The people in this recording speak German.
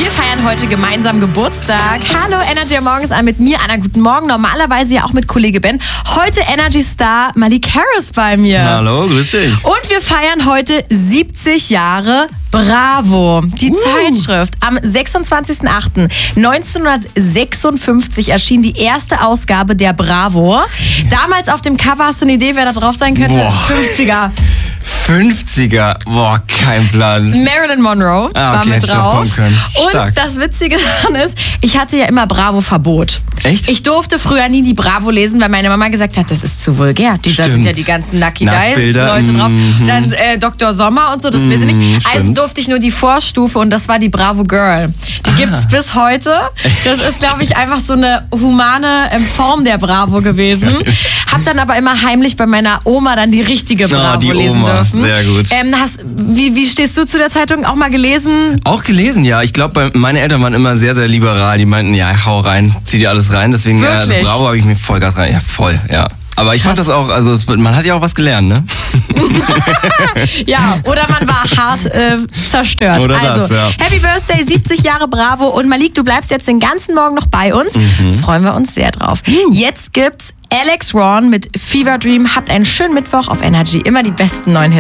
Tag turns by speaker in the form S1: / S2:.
S1: Wir feiern heute gemeinsam Geburtstag. Hallo, Energy morgens an mit mir, Anna, guten Morgen. Normalerweise ja auch mit Kollege Ben. Heute Energy Star Malik Harris bei mir.
S2: Hallo, grüß dich.
S1: Und wir feiern heute 70 Jahre Bravo, die Zeitschrift. Am 26.08.1956 erschien die erste Ausgabe der Bravo. Damals auf dem Cover, hast du eine Idee, wer da drauf sein könnte?
S2: Boah.
S1: 50er.
S2: 50er? Boah, kein Plan.
S1: Marilyn Monroe war
S2: okay,
S1: mit drauf.
S2: Stark.
S1: Und das Witzige daran ist, ich hatte ja immer Bravo-Verbot.
S2: Echt?
S1: Ich durfte früher nie die Bravo lesen, weil meine Mama gesagt hat, das ist zu vulgär. Da sind ja die ganzen Lucky Guys, Leute drauf. Dann Dr. Sommer und so, das will sie nicht. Also durfte ich nur die Vorstufe und das war die Bravo Girl. Die gibt's bis heute. Das ist, glaube ich, einfach so eine humane Form der Bravo gewesen. Hab dann aber immer heimlich bei meiner Oma dann die richtige Bravo
S2: die
S1: lesen
S2: Oma.
S1: dürfen.
S2: Sehr gut.
S1: Wie stehst du zu der Zeitung? Auch mal gelesen?
S2: Auch gelesen, ja. Ich glaube, meine Eltern waren immer sehr, sehr liberal. Die meinten, ja, hau rein, zieh dir alles rein. Deswegen, also Bravo habe ich mir Vollgas rein. Ja, voll, ja. Aber ich fand das auch, also man hat ja auch was gelernt, ne?
S1: Ja, oder man war hart zerstört.
S2: Oder
S1: also,
S2: das, ja.
S1: Happy Birthday, 70 Jahre Bravo. Und Malik, du bleibst jetzt den ganzen Morgen noch bei uns. Freuen wir uns sehr drauf. Jetzt gibt's Alex Ron mit Fever Dream. Habt einen schönen Mittwoch auf Energy. Immer die besten neuen Hits.